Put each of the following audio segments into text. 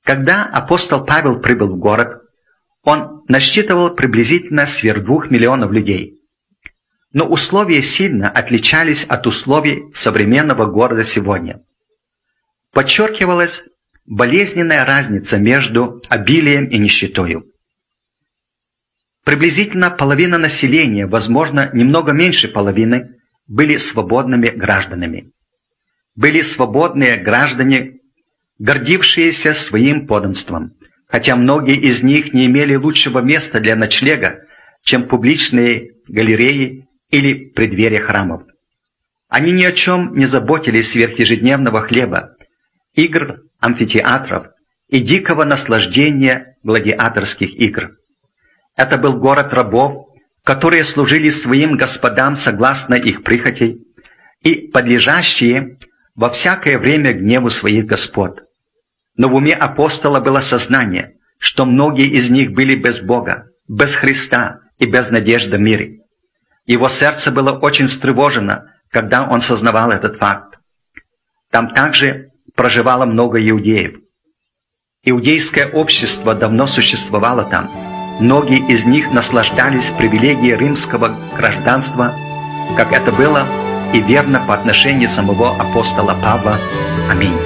Когда апостол Павел прибыл в город, он насчитывал приблизительно сверх 2 миллионов людей. Но условия сильно отличались от условий современного города сегодня. Подчеркивалась болезненная разница между обилием и нищетою. Приблизительно половина населения, возможно, немного меньше половины, были свободными гражданами. Были свободные граждане, гордившиеся своим подданством, хотя многие из них не имели лучшего места для ночлега, чем публичные галереи или преддверия храмов. Они ни о чем не заботились сверх ежедневного хлеба, игр, амфитеатров и дикого наслаждения гладиаторских игр. Это был город рабов, которые служили своим господам согласно их прихотей и подлежащие во всякое время гневу своих господ. Но в уме апостола было сознание, что многие из них были без Бога, без Христа и без надежды в мире. Его сердце было очень встревожено, когда он сознавал этот факт. Там также проживало много иудеев. Иудейское общество давно существовало там. Многие из них наслаждались привилегией римского гражданства, как это было и верно по отношению самого апостола Павла. Аминь.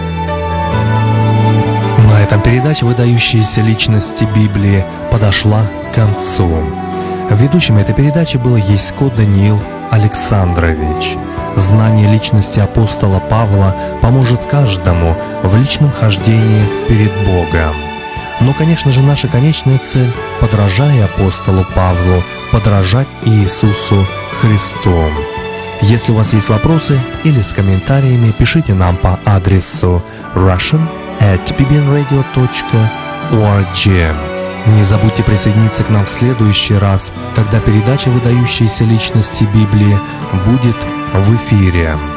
На этом передача «Выдающиеся личности Библии» подошла к концу. Ведущим этой передачи был Ясько Даниил Александрович. Знание личности апостола Павла поможет каждому в личном хождении перед Богом. Но, конечно же, наша конечная цель, подражая апостолу Павлу, подражать Иисусу Христу. Если у вас есть вопросы или с комментариями, пишите нам по адресу russian@bbnradio.org. Не забудьте присоединиться к нам в следующий раз, когда передача «Выдающиеся личности Библии» будет в эфире.